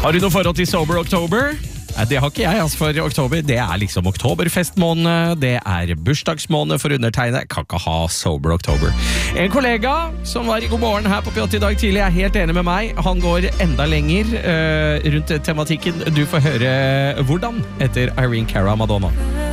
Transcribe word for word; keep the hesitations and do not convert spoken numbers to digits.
Har du noe forhold til Sober October? Nei, det har ikke jeg, altså, for oktober, det er liksom oktoberfestmåned, det er bursdagsmåned for undertegnet, jeg kan ikke ha Sober October. En kollega som var i God morgen her på P åtte i dag tidlig er helt enig med meg, han går enda lenger uh, rundt tematikken, du får høre hvordan etter Irene Cara Madonna.